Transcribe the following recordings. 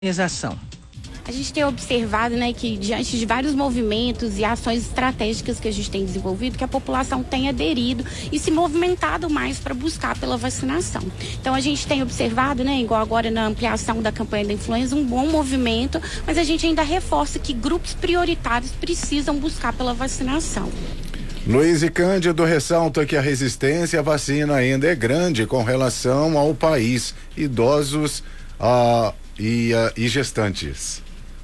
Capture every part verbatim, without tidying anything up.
Organização. A gente tem observado, né, que diante de vários movimentos e ações estratégicas que a gente tem desenvolvido, que a população tem aderido e se movimentado mais para buscar pela vacinação. Então a gente tem observado, né, igual agora na ampliação da campanha da influenza, um bom movimento, mas a gente ainda reforça que grupos prioritários precisam buscar pela vacinação. Luiz e Cândido ressalta que a resistência à vacina ainda é grande com relação ao país, idosos ah, e, ah, e gestantes.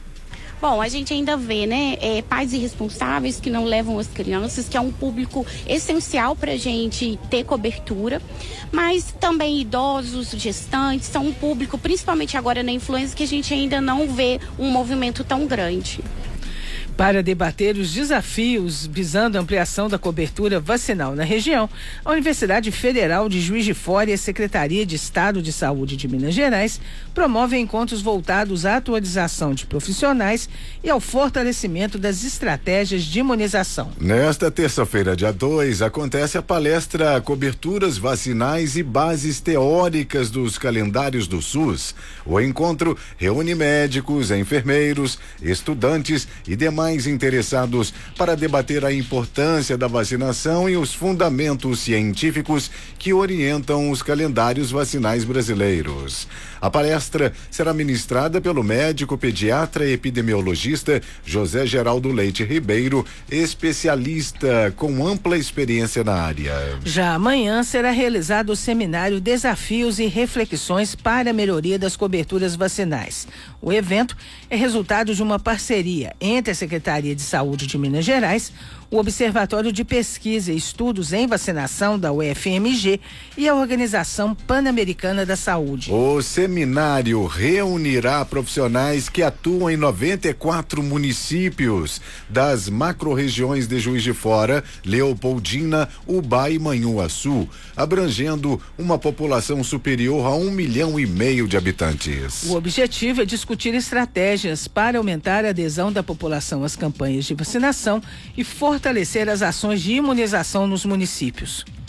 Bom, a gente ainda vê, né, é, pais irresponsáveis que não levam as crianças, que é um público essencial para a gente ter cobertura, mas também idosos, gestantes, são um público, principalmente agora na influenza, que a gente ainda não vê um movimento tão grande. Para debater os desafios visando a ampliação da cobertura vacinal na região, a Universidade Federal de Juiz de Fora e a Secretaria de Estado de Saúde de Minas Gerais promovem encontros voltados à atualização de profissionais e ao fortalecimento das estratégias de imunização. Nesta terça-feira, dia dois, acontece a palestra Coberturas Vacinais e Bases Teóricas dos Calendários do SUS. O encontro reúne médicos, enfermeiros, estudantes e demais interessados para debater a importância da vacinação e os fundamentos científicos que orientam os calendários vacinais brasileiros. A palestra será ministrada pelo médico pediatra e epidemiologista José Geraldo Leite Ribeiro, especialista com ampla experiência na área. Já amanhã será realizado o seminário Desafios e Reflexões para a Melhoria das Coberturas Vacinais. O evento é resultado de uma parceria entre a Secretaria de Saúde de Minas Gerais, o Observatório de Pesquisa e Estudos em Vacinação da U F M G e a Organização Pan-Americana da Saúde. O seminário reunirá profissionais que atuam em noventa e quatro municípios das macro-regiões de Juiz de Fora, Leopoldina, Ubá e Manhuaçu, abrangendo uma população superior a um milhão e meio de habitantes. O objetivo é discutir estratégias para aumentar a adesão da população às campanhas de vacinação e fortalecer as ações de imunização nos municípios.